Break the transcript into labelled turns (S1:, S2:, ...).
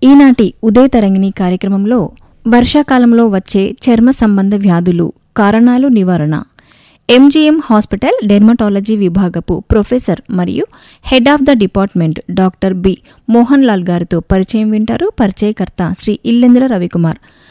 S1: ఈనాటి ఉదయ తరంగిణి కార్యక్రమంలో వర్షాకాలంలో వచ్చే చర్మ సంబంధ వ్యాధులు కారణాలు నివారణ ఎంజీఎం హాస్పిటల్ డెర్మటాలజీ విభాగపు ప్రొఫెసర్ మరియు head of the department doctor B Mohan Lal గారితో పరిచయం వింటారు. పరిచయకర్త శ్రీ ఇల్లెంద్ర రవికుమార్.